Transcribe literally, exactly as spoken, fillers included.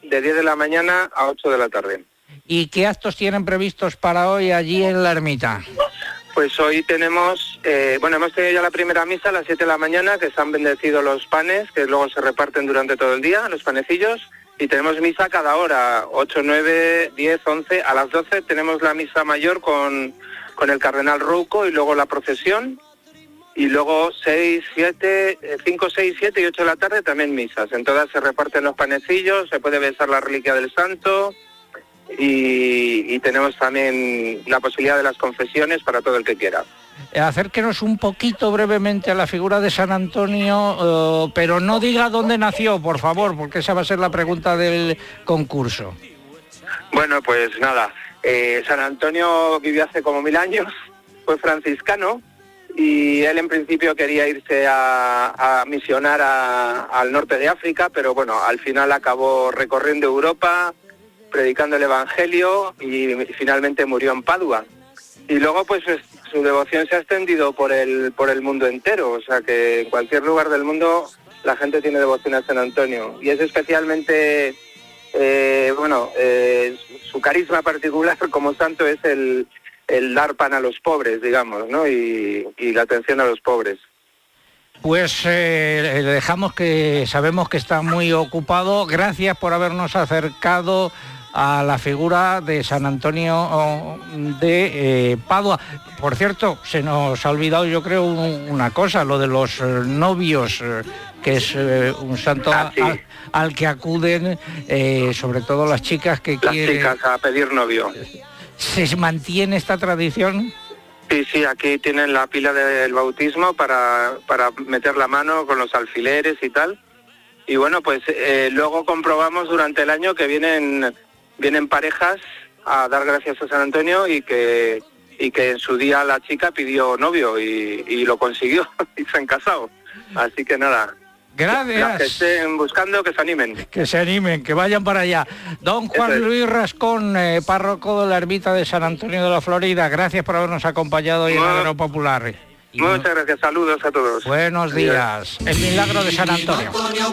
de diez de la mañana a ocho de la tarde. ¿Y qué actos tienen previstos para hoy allí en la ermita? Pues hoy tenemos, eh, bueno, hemos tenido ya la primera misa a las siete de la mañana, que se han bendecido los panes, que luego se reparten durante todo el día, los panecillos, y tenemos misa cada hora, ocho, nueve, diez, once, a las doce tenemos la misa mayor con, con el cardenal Rouco y luego la procesión, y luego seis, siete, cinco, seis, siete y ocho de la tarde también misas. En todas se reparten los panecillos, se puede besar la reliquia del santo, y, y tenemos también la posibilidad de las confesiones para todo el que quiera. Acérquenos un poquito brevemente a la figura de San Antonio, uh, pero no diga dónde nació, por favor, porque esa va a ser la pregunta del concurso. Bueno, pues nada, eh, San Antonio vivió hace como mil años, fue franciscano, y él en principio quería irse a, a misionar a, al norte de África, pero bueno, al final acabó recorriendo Europa, predicando el Evangelio, y finalmente murió en Padua. Y luego pues su devoción se ha extendido por el por el mundo entero, o sea que en cualquier lugar del mundo la gente tiene devoción a San Antonio. Y es especialmente, eh, bueno, eh, su carisma particular como santo es el, el dar pan a los pobres, digamos, ¿no? Y, y la atención a los pobres. Pues eh, le dejamos, que sabemos que está muy ocupado. Gracias por habernos acercado a la figura de San Antonio de eh, Padua. Por cierto, se nos ha olvidado, yo creo, un, una cosa, lo de los eh, novios, eh, que es eh, un santo ah, sí. al, al que acuden, eh, sobre todo las chicas que las quieren... Las chicas a pedir novio. ¿Se mantiene esta tradición? Sí, sí, aquí tienen la pila del bautismo para, para meter la mano con los alfileres y tal. Y bueno, pues eh, luego comprobamos durante el año que vienen... Vienen parejas a dar gracias a San Antonio y que y que en su día la chica pidió novio y, y lo consiguió y se han casado. Así que nada. Gracias. Las que estén buscando, que se animen. Que se animen, que vayan para allá. Don Juan es. Luis Rascón, eh, párroco de la ermita de San Antonio de la Florida, gracias por habernos acompañado hoy en Agropopular. Muchas gracias, saludos a todos. Buenos días. El milagro de San Antonio.